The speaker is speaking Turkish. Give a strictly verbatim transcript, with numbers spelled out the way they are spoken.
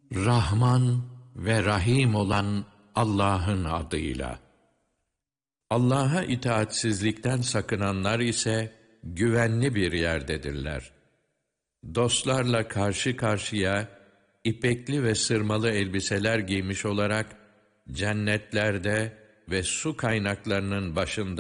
Rahman ve Rahim olan Allah'ın adıyla. Allah'a itaatsizlikten sakınanlar ise güvenli bir yerdedirler. Dostlarla karşı karşıya ipekli ve sırmalı elbiseler giymiş olarak cennetlerde ve su kaynaklarının başında